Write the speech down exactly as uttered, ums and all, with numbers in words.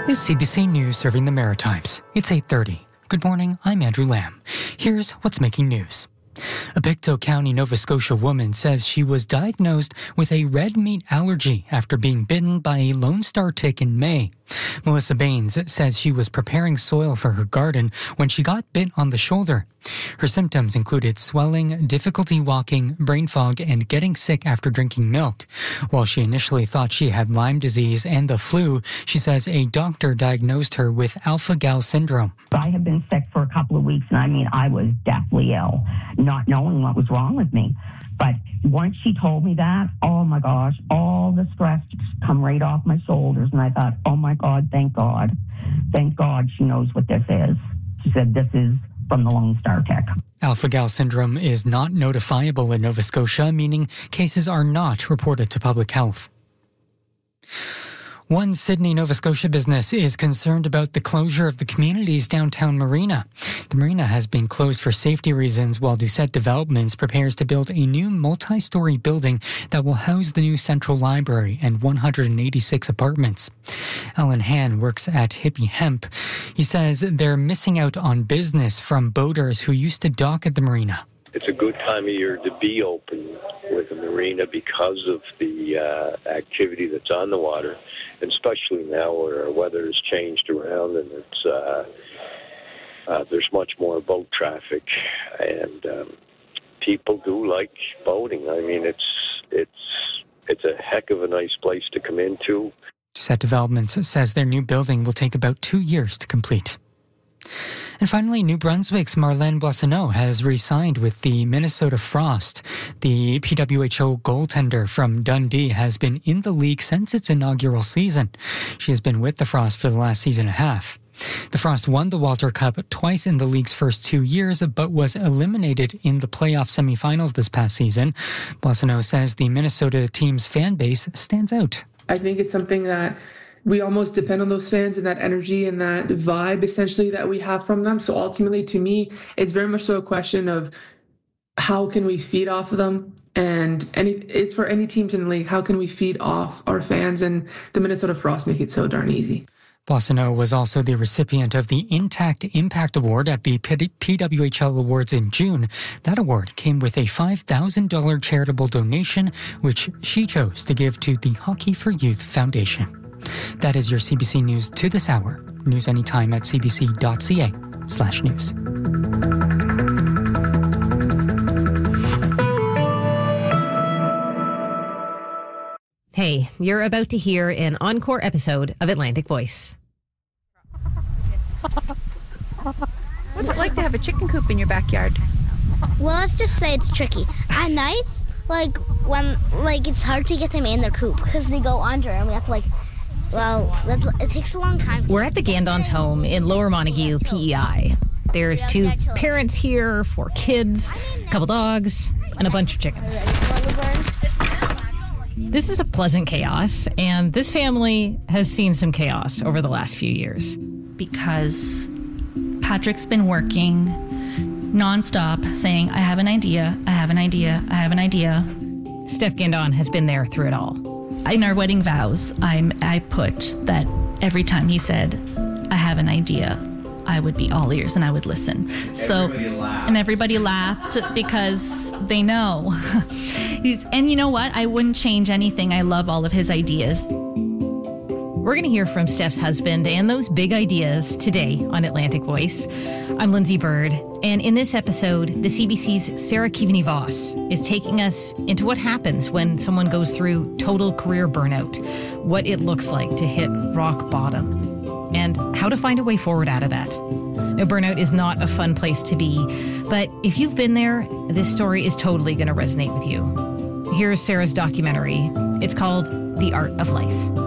is C B C News serving the Maritimes. It's eight thirty. Good morning, I'm Andrew Lamb. Here's what's making news. A Pictou County, Nova Scotia woman says she was diagnosed with a red meat allergy after being bitten by a Lone Star tick in May. Melissa Baines says she was preparing soil for her garden when she got bit on the shoulder. Her symptoms included swelling, difficulty walking, brain fog, and getting sick after drinking milk. While she initially thought she had Lyme disease and the flu, she says a doctor diagnosed her with alpha-gal syndrome. I had been sick for a couple of weeks, and I mean, I was deathly ill, not knowing what was wrong with me. But once she told me that, oh my gosh, all the stress just come right off my shoulders. And I thought, oh my God, thank God. Thank God she knows what this is. She said, this is from the Lone Star tick. Alpha-gal syndrome is not notifiable in Nova Scotia, meaning cases are not reported to public health. One Sydney, Nova Scotia business is concerned about the closure of the community's downtown marina. The marina has been closed for safety reasons while Doucette Developments prepares to build a new multi-story building that will house the new Central Library and one hundred eighty-six apartments. Alan Han works at Hippie Hemp. He says they're missing out on business from boaters who used to dock at the marina. It's a good time of year to be open with the marina because of the uh, activity that's on the water, and especially now where our weather has changed around and it's uh, uh, there's much more boat traffic, and um, people do like boating. I mean, it's it's it's a heck of a nice place to come into. Doucette Developments says their new building will take about two years to complete. And finally, New Brunswick's Marlene Boissonneau has re-signed with the Minnesota Frost. The P W H O goaltender from Dundee has been in the league since its inaugural season. She has been with the Frost for the last season and a half. The Frost won the Walter Cup twice in the league's first two years, but was eliminated in the playoff semifinals this past season. Boissonneau says the Minnesota team's fan base stands out. I think it's something that we almost depend on those fans and that energy and that vibe essentially that we have from them. So ultimately, to me, it's very much so a question of how can we feed off of them? And any, it's for any teams in the league, how can we feed off our fans? And the Minnesota Frost make it so darn easy. Boissonneau was also the recipient of the Intact Impact Award at the P W H L Awards in June. That award came with a five thousand dollars charitable donation, which she chose to give to the Hockey for Youth Foundation. That is your C B C News to this hour. News anytime at cbc.ca slash news. Hey, you're about to hear an encore episode of Atlantic Voice. What's it like to have a chicken coop in your backyard? Well, let's just say it's tricky. At night, like when like it's hard to get them in their coop because they go under and we have to like Well, it takes a long time. We're at the Gandon's home in Lower Montague, P E I. There's two parents here, four kids, a couple dogs, and a bunch of chickens. This is a pleasant chaos, and this family has seen some chaos over the last few years. Because Patrick's been working nonstop saying, I have an idea, I have an idea, I have an idea. Steph Gandon has been there through it all. In our wedding vows, I'm, I put that every time he said, I have an idea, I would be all ears and I would listen. So, and everybody laughed because they know. He's, and you know what? I wouldn't change anything. I love all of his ideas. We're going to hear from Steph's husband and those big ideas today on Atlantic Voice. I'm Lindsay Bird, and in this episode, the C B C's Sarah Keaveney-Voss is taking us into what happens when someone goes through total career burnout, what it looks like to hit rock bottom, and how to find a way forward out of that. Now, burnout is not a fun place to be, but if you've been there, this story is totally going to resonate with you. Here's Sarah's documentary. It's called The Art of Life.